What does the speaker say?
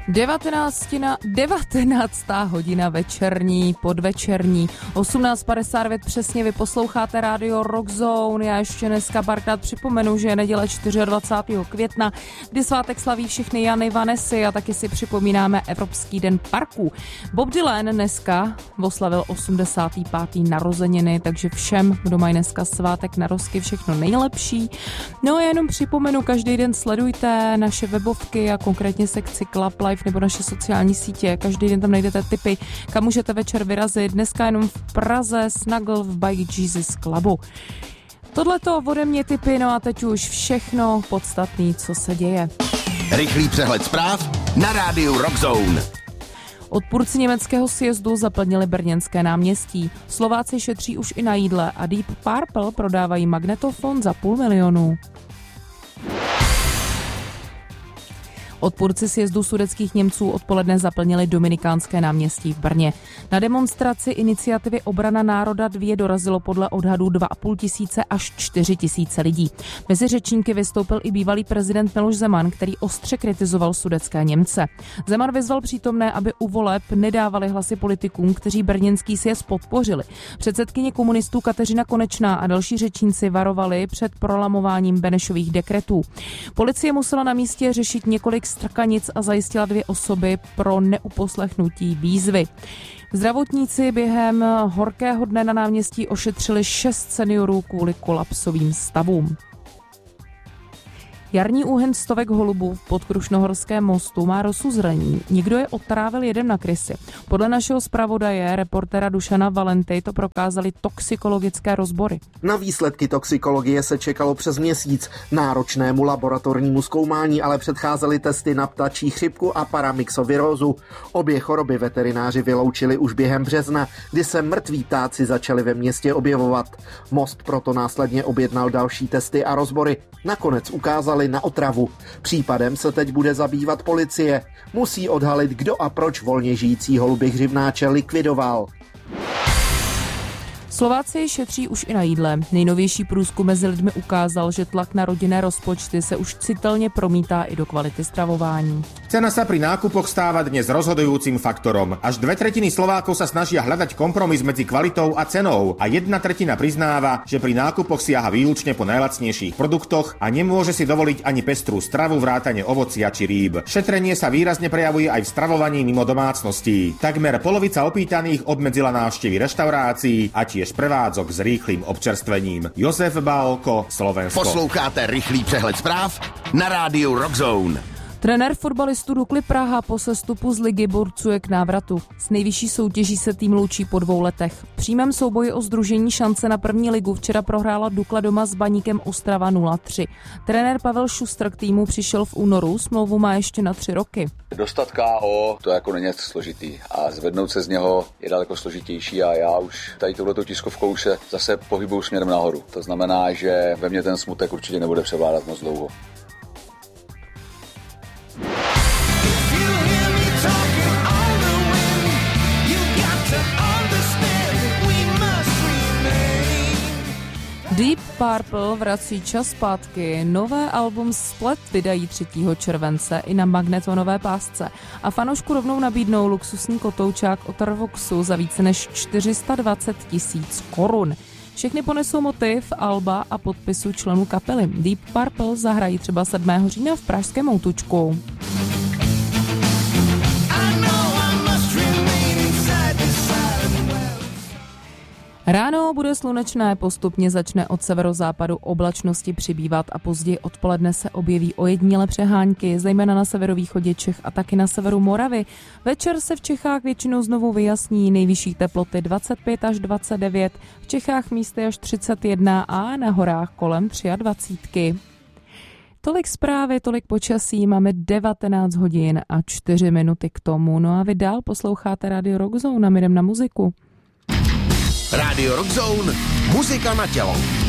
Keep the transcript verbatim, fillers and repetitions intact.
devatenáctina, devatenáctá hodina večerní, podvečerní, osmnáct padesát devět přesně, vy posloucháte rádio Rock Zone. Já ještě dneska párkrát připomenu, že je neděle dvacátého čtvrtého května, kdy svátek slaví všechny Jany, Vanessy a taky si připomínáme Evropský den parků. Bob Dylan dneska oslavil osmdesátý pátý narozeniny, takže všem, kdo mají dneska svátek, narozky, všechno nejlepší. No a jenom připomenu, každý den sledujte naše webovky a konkrétně sekci Club Life nebo naše sociální sítě. Každý den tam najdete tipy, kam můžete večer vyrazit. Dneska jenom v Praze Snuggle v Bike Jesus Clubu. Tohleto ode mě tipy, no a teď už všechno podstatné, co se děje. Rychlý přehled zpráv na rádiu Rock Zone. Odpůrci německého sjezdu zaplnili brněnské náměstí. Slováci šetří už i na jídle a Deep Purple prodávají magnetofon za půl milionu. Odpůrci sjezdu sudetských Němců odpoledne zaplnili Dominikánské náměstí v Brně. Na demonstraci iniciativy Obrana národa dva dorazilo podle odhadů dva a půl tisíce až čtyři tisíce lidí. Mezi řečníky vystoupil i bývalý prezident Miloš Zeman, který ostře kritizoval sudetské Němce. Zeman vyzval přítomné, aby u voleb nedávali hlasy politikům, kteří brněnský sjezd podpořili. Předsedkyně komunistů Kateřina Konečná a další řečníci varovali před prolamováním Benešových dekretů. Policie musela na místě řešit několik strkanic a zajistila dvě osoby pro neuposlechnutí výzvy. Zdravotníci během horkého dne na náměstí ošetřili šest seniorů kvůli kolapsovým stavům. Jarní úhen stovek holubů v Podkrušnohorském mostu má rozuzlení. Někdo je otrávil jedem na krysy. Podle našeho zpravodaje, reportéra Dušana Valenty, to prokázaly toxikologické rozbory. Na výsledky toxikologie se čekalo přes měsíc. Náročnému laboratornímu zkoumání ale předcházely testy na ptačí chřipku a paramyxovirózu. Obě choroby veterináři vyloučili už během března, kdy se mrtví ptáci začali ve městě objevovat. Most proto následně objednal další testy a rozbory. Nakonec ukázali na otravu. Případem se teď bude zabývat policie. Musí odhalit, kdo a proč volně žijící holuby hřivnáče likvidoval. Slováci šetří už i na jídle. Nejnovější průzkum mezi lidmi ukázal, že tlak na rodinné rozpočty se už citelně promítá i do kvality stravování. Cena sa pri nákupoch stáva dnes rozhodujúcim faktorom. Až dve tretiny Slovákov sa snažia hľadať kompromis medzi kvalitou a cenou a jedna tretina priznáva, že pri nákupoch siaha výlučne po najlacnejších produktoch a nemôže si dovoliť ani pestrú stravu vrátane ovocia či rýb. Šetrenie sa výrazne prejavuje aj v stravovaní mimo domácností. Takmer polovica opýtaných obmedzila návštevy reštaurácií a tiež prevádzok s rýchlým občerstvením. Josef Bálko, Slovensko. Posloucháte rychlý přehled zpráv na rádiu Rock Zone. Trenér fotbalistu Dukly Praha po sestupu z ligy burcuje k návratu. S nejvyšší soutěží se tým loučí po dvou letech. V přímém souboji o združení šance na první ligu včera prohrála Dukla doma s Baníkem Ostrava nula tři. Trenér Pavel Šustr k týmu přišel v únoru, smlouvu má ještě na tři roky. Dostat K O to jako není složitý a zvednout se z něho je daleko složitější a já už tady touhletou tiskovkou se zase pohybuju směrem nahoru. To znamená, že ve mně ten smutek určitě nebude převládat moc dlouho. Deep Purple vrací čas zpátky. Nové album Split vydají třetího července i na magnetonové pásce. A fanoušku rovnou nabídnou luxusní kotoučák od Voxu za více než čtyři sta dvacet tisíc korun. Všechny ponesou motiv alba a podpisu členů kapely. Deep Purple zahrají třeba sedmého října v pražském Outučku. Ráno bude slunečné, postupně začne od severozápadu oblačnosti přibývat a později odpoledne se objeví ojedinělé přehánky, zejména na severovýchodě Čech a taky na severu Moravy. Večer se v Čechách většinou znovu vyjasní, nejvyšší teploty dvacet pět až dvacet devět, v Čechách místy až třicet jedna a na horách kolem dvacet tři. Tolik zprávy, tolik počasí, máme devatenáct hodin a čtyři minuty k tomu. No a vy dál posloucháte Radio Rock Zone a my jdem na muziku. Radio Rock Zone, muzika na tělo.